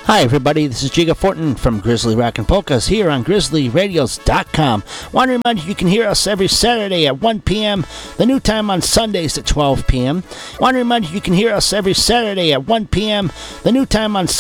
Hi everybody, this is Jiga Fortin from Grizzly Rock and Polkas here on GrizzlyRadios.com. Want to remind you can hear us every Saturday at 1 p.m., the new time on Sundays at 12 p.m. Want to remind you can hear us every Saturday at 1 p.m., the new time on